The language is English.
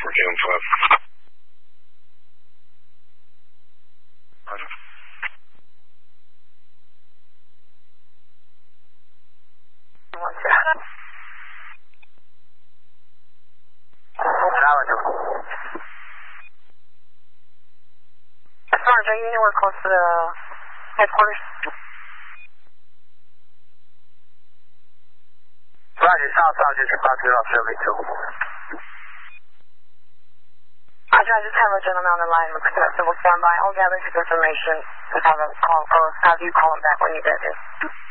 for June 12th. Roger. Sarge, are you anywhere close to the headquarters? Roger, South, just about to off 72. Roger, I just have a gentleman on the line with civil standby. I'll gather his information and have him call, or have you call him back when you get here.